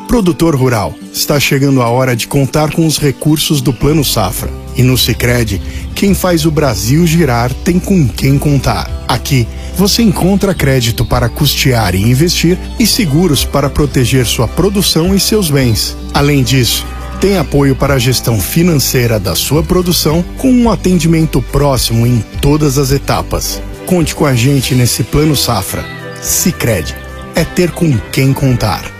Produtor rural, está chegando a hora de contar com os recursos do Plano Safra. E no Sicredi, quem faz o Brasil girar tem com quem contar. Aqui, você encontra crédito para custear e investir e seguros para proteger sua produção e seus bens. Além disso, tem apoio para a gestão financeira da sua produção com um atendimento próximo em todas as etapas. Conte com a gente nesse Plano Safra. Sicredi, é ter com quem contar.